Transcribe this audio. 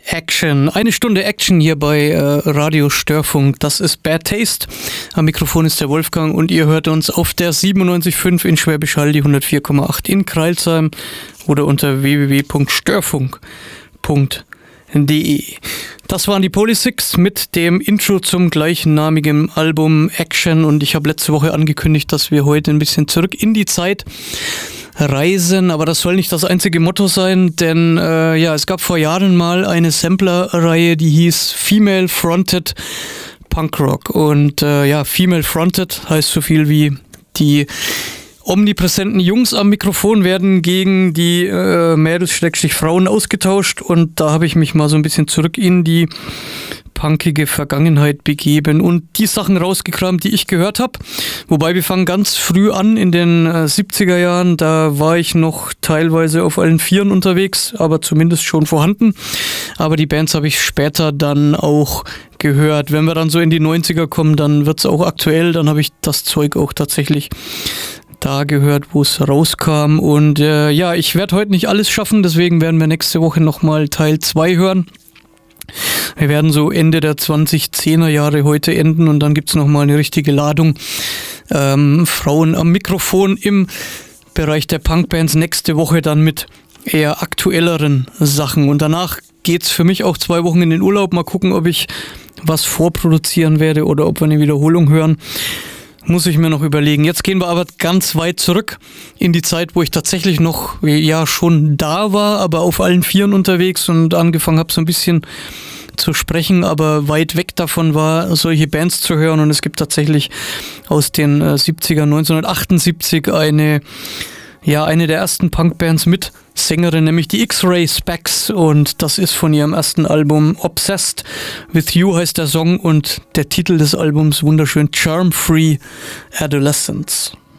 Action. Eine Stunde Action hier bei Radio Störfunk. Das ist Bad Taste. Am Mikrofon ist der Wolfgang und ihr hört uns auf der 97.5 in Schwäbisch Hall, die 104,8 in Crailsheim oder unter www.störfunk.de. Das waren die Polysix mit dem Intro zum gleichnamigen Album Action und ich habe letzte Woche angekündigt, dass wir heute ein bisschen zurück in die Zeit reisen, aber das soll nicht das einzige Motto sein, denn es gab vor Jahren mal eine Sampler-Reihe, die hieß Female Fronted Punk Rock und Female Fronted heißt so viel wie die omnipräsenten Jungs am Mikrofon werden gegen die Mädels-Frauen ausgetauscht und da habe ich mich mal so ein bisschen zurück in die punkige Vergangenheit begeben und die Sachen rausgekramt, die ich gehört habe. Wobei wir fangen ganz früh an in den 70er Jahren, da war ich noch teilweise auf allen Vieren unterwegs, aber zumindest schon vorhanden. Aber die Bands habe ich später dann auch gehört. Wenn wir dann so in die 90er kommen, dann wird es auch aktuell, dann habe ich das Zeug auch tatsächlich da gehört, wo es rauskam. Und ich werde heute nicht alles schaffen, deswegen werden wir nächste Woche nochmal Teil 2 hören. Wir werden so Ende der 2010er Jahre heute enden und dann gibt es nochmal eine richtige Ladung Frauen am Mikrofon im Bereich der Punkbands. Nächste Woche dann mit eher aktuelleren Sachen. Und danach geht es für mich auch 2 Wochen in den Urlaub. Mal gucken, ob ich was vorproduzieren werde oder ob wir eine Wiederholung hören. Muss ich mir noch überlegen. Jetzt gehen wir aber ganz weit zurück in die Zeit, wo ich tatsächlich noch schon da war, aber auf allen Vieren unterwegs und angefangen habe so ein bisschen zu sprechen, aber weit weg davon war, solche Bands zu hören. Und es gibt tatsächlich aus den 70er, 1978 eine der ersten Punkbands mit Sängerin, nämlich die X-Ray Specs und das ist von ihrem ersten Album Obsessed With You heißt der Song und der Titel des Albums wunderschön Charm Free Adolescence.